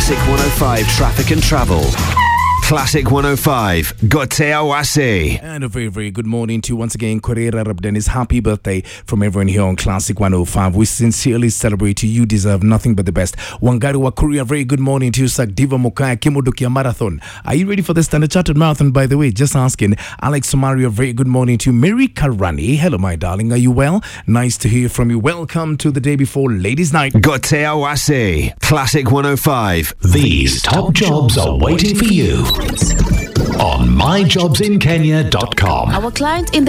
Classic 105 Traffic and Travel. Classic 105, Gotea Wase. And a very, very good morning to once again Korera Rabdenis. Happy birthday from everyone here on Classic 105. We sincerely celebrate you. You deserve nothing but the best. Wangari Wakuria, very good morning to you. Sakdiva Mokaya, Kimodokia Marathon. Are you ready for the Standard Chartered Marathon, by the way? Just asking. Alex Somario, very good morning to you. Mary Karani, hello, my darling. Are you well? Nice to hear from you. Welcome to the day before Ladies' Night. Gotea Wase, Classic 105. These top jobs are waiting for you on myjobsinkenya.com. Our client in the